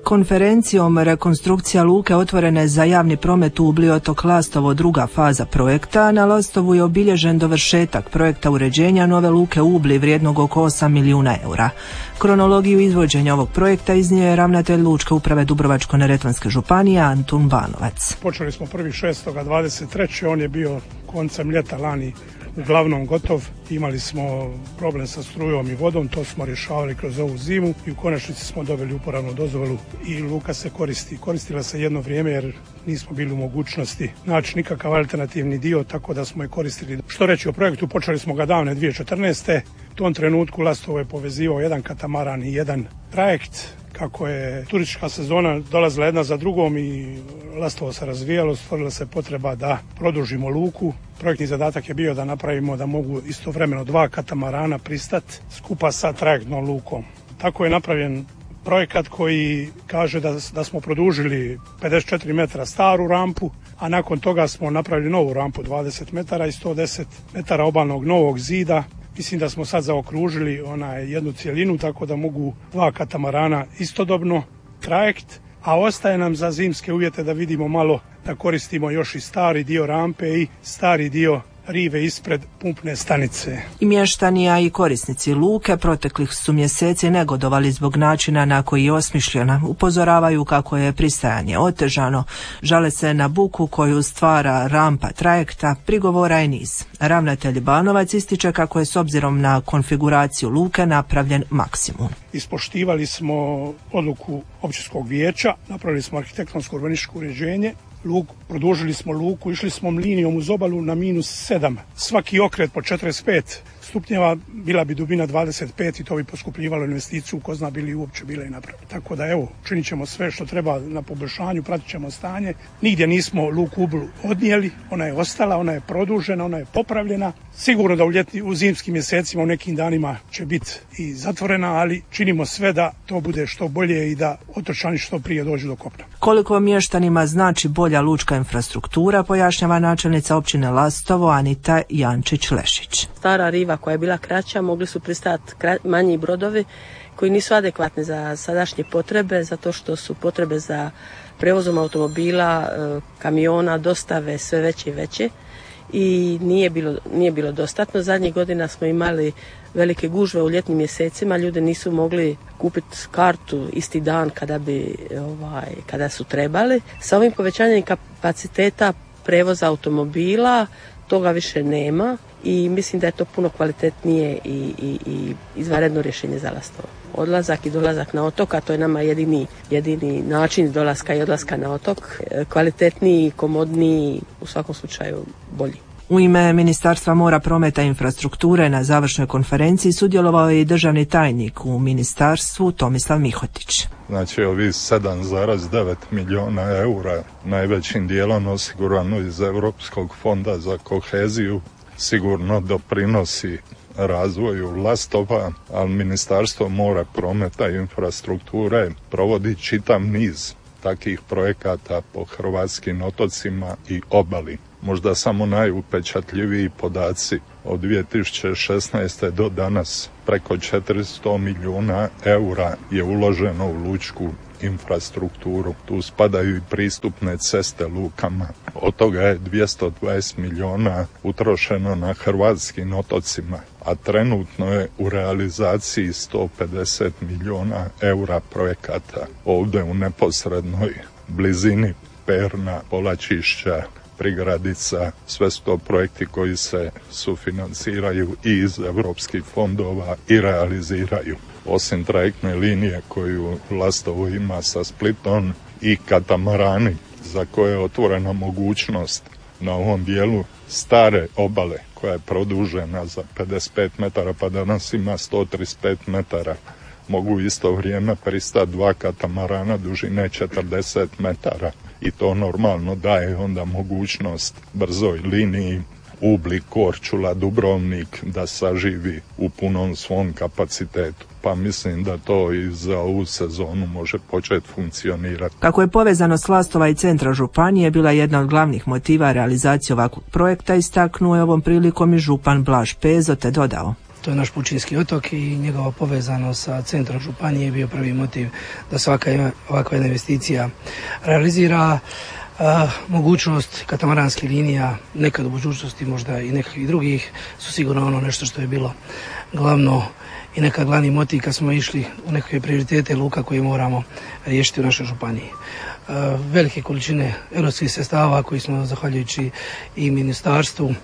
Konferencijom rekonstrukcija luke otvorena je za javni promet u Ubli otok Lastovo druga faza projekta. Na Lastovu je obilježen dovršetak projekta uređenja nove luke Ubli vrijednog oko 8 milijuna eura. Kronologiju izvođenja ovog projekta iznio je ravnatelj Lučke uprave Dubrovačko-neretvanske županije Antun Banovac. Počeli smo 1.6.23. On je bio koncem ljeta lani uglavnom gotov. Imali smo problem sa strujom i vodom, to smo rješavali kroz ovu zimu i u konačnici smo dobili uporabnu dozvolu i luka se koristi. Koristila se jedno vrijeme jer nismo bili u mogućnosti naći nikakav alternativni dio, tako da smo je koristili. Što reći o projektu, počeli smo ga davne 2014. U tom trenutku Lastovo je povezivao jedan katamaran i jedan trajekt. Kako je turistička sezona dolazila jedna za drugom i Lastovo se razvijalo, stvorila se potreba da produžimo luku. Projektni zadatak je bio da napravimo da mogu istovremeno 2 katamarana pristati skupa sa trajektnom lukom. Tako je napravljen projekat koji kaže da smo produžili 54 metra staru rampu, a nakon toga smo napravili novu rampu 20 metara i 110 metara obalnog novog zida. Mislim da smo sad zaokružili jednu cjelinu tako da mogu 2 katamarana istodobno trajekt, a ostaje nam za zimske uvjete da vidimo malo da koristimo još i stari dio rampe i stari dio rive ispred pumpne stanice. I mještani, a i korisnici luke proteklih su mjeseci negodovali zbog načina na koji je osmišljena. Upozoravaju kako je pristajanje otežano, žale se na buku koju stvara rampa trajekta, prigovora je niz. Ravnatelj Banovac ističe kako je s obzirom na konfiguraciju luke napravljen maksimum. Ispoštivali smo odluku općinskog vijeća, napravili smo arhitektonsko urbanističko uređenje, produžili smo luku, išli smo linijom uz obalu na -7. Svaki okret po 45 stupnjeva bila bi dubina 25 i to bi poskupljivalo investiciju, ko zna bili uopće bile i napravili. Tako da evo, činit ćemo sve što treba na poboljšanju, pratit ćemo stanje. Nigdje nismo luku Ublu odnijeli, ona je ostala, ona je produžena, ona je popravljena. Sigurno da u zimskim mjesecima u nekim danima će biti i zatvorena, ali činimo sve da to bude što bolje i da otočani što prije dođu do kopna. Koliko mještanima znači bolja lučka infrastruktura, pojašnjava načelnica općine Lastovo Anita Jančić-Lešić. Stara riva koja je bila kraća, mogli su pristati manji brodovi koji nisu adekvatni za sadašnje potrebe, zato što su potrebe za prevozom automobila, kamiona, dostave sve veće i veće i nije bilo dostatno. Zadnjih godina smo imali velike gužve u ljetnim mjesecima, ljudi nisu mogli kupiti kartu isti dan kada su trebali. Sa ovim povećanjem kapaciteta prevoza automobila toga više nema i mislim da je to puno kvalitetnije i izvanredno rješenje za Lastovo. Odlazak i dolazak na otok, a to je nama jedini način dolaska i odlaska na otok, kvalitetniji, komodniji, u svakom slučaju bolji. U ime Ministarstva mora, prometa i infrastrukture na završnoj konferenciji sudjelovao je i državni tajnik u ministarstvu Tomislav Mihotić. Znači ovih 7,9 milijuna eura najvećim dijelom osigurano iz Europskog fonda za koheziju sigurno doprinosi razvoju Lastova, ali Ministarstvo mora, prometa i infrastrukture provodi čitav niz takvih projekata po hrvatskim otocima i obali. Možda samo najupečatljiviji podaci od 2016. do danas preko 400 milijuna eura je uloženo u lučku infrastrukturu. Tu spadaju i pristupne ceste lukama. Od toga je 220 milijuna utrošeno na hrvatskim otocima, a trenutno je u realizaciji 150 milijuna eura projekata. Ovdje u neposrednoj blizini Perna, Polačišća, Prigradica, sve su to projekti koji se sufinanciraju i iz europskih fondova i realiziraju. Osim trajektne linije koju Lastovo ima sa Splitom i katamarani za koje je otvorena mogućnost na ovom dijelu stare obale koja je produžena za 55 metara pa danas ima 135 metara. Mogu isto vrijeme pristati 2 katamarana dužine 40 metara i to normalno daje onda mogućnost brzoj liniji Ubli, Korčula, Dubrovnik da saživi u punom svom kapacitetu. Pa mislim da to i za ovu sezonu može početi funkcionirati. Kako je povezanost Lastova i centra županije bila jedna od glavnih motiva realizacije ovakvog projekta, istaknuo je ovom prilikom i župan Blaž Pezo te dodao. To je naš pučinski otok i njegova povezanost sa centrom županije je bio prvi motiv da ovakva investicija realizira. Mogućnost katamaranskih linija, nekad u budućnosti možda i nekakvih drugih, su sigurno ono nešto što je bilo glavno i nekad glavni motiv kad smo išli u nekakve prioritete luka koje moramo riješiti u našoj županiji. Velike količine europskih sredstava koji smo zahvaljujući i ministarstvu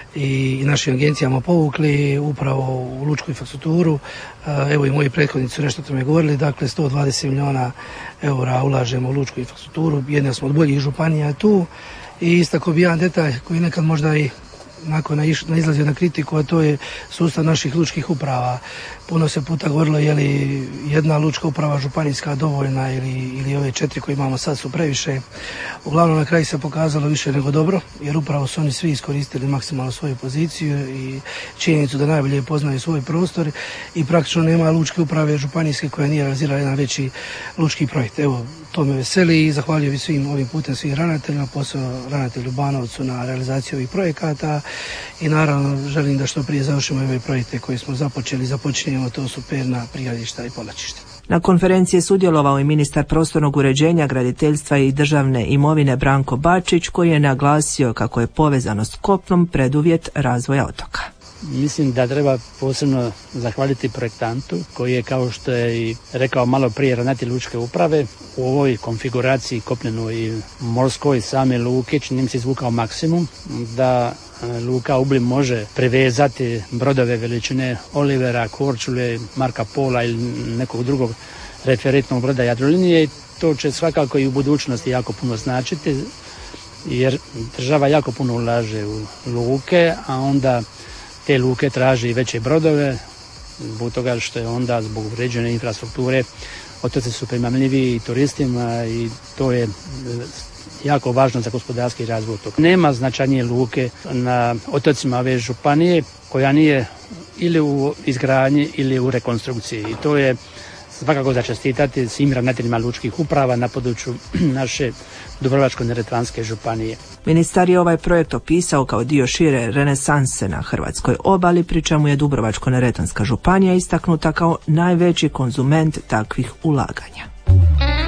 i našim agencijama povukli upravo u lučku infrastrukturu. Evo i moji prethodnici su nešto o tome govorili, dakle 120 milijuna eura ulažemo u lučku infrastrukturu, jedna smo od boljih županija tu i istako bi jedan detalj koji nekad možda i naizlazio na kritiku, a to je sustav naših lučkih uprava. Puno se puta govorilo je li jedna lučka uprava županijska dovoljna ili ove 4 koje imamo sad su previše. Uglavnom na kraju se pokazalo više nego dobro, jer upravo su oni svi iskoristili maksimalno svoju poziciju i činjenicu da najbolje poznaju svoj prostor i praktično nema lučke uprave županijske koja nije realizirala jedan veći lučki projekt. Evo, to me veseli i zahvaljujem svim ovim putem svim ravnateljima, posebno ravnatelju Banovcu na realizaciji ovih projekata i naravno želim da što prije završimo ove projekte koje smo započinjemo, to su Perna, Prigradništa i Polačište. Na konferenciji je sudjelovao i ministar prostornog uređenja, graditeljstva i državne imovine Branko Bačić, koji je naglasio kako je povezanost s kopnom preduvjet razvoja otoka. Mislim da treba posebno zahvaliti projektantu koji je, kao što je i rekao malo prije ravnatelj lučke uprave, u ovoj konfiguraciji kopnenoj i morskoj same luke čini mi se izvukao maksimum da luka Ublin može prevezati brodove veličine Olivera, Korčule, Marka Pola ili nekog drugog referentnog broda Jadrolinije i to će svakako i u budućnosti jako puno značiti jer država jako puno ulaže u luke, a onda te luke traže i veće brodove zbog toga što je onda zbog uređene infrastrukture otoci su primamljiviji i turistima i to je jako važno za gospodarski razvoj otoka. Nema značajnije luke na otocima ove županije koja nije ili u izgradnji ili u rekonstrukciji i to je svakako za čestitati svim ravnateljima lučkih uprava na području naše Dubrovačko-neretvanske županije. Ministar je ovaj projekt opisao kao dio šire renesanse na hrvatskoj obali, pri čemu je Dubrovačko-neretvanska županija istaknuta kao najveći konzument takvih ulaganja.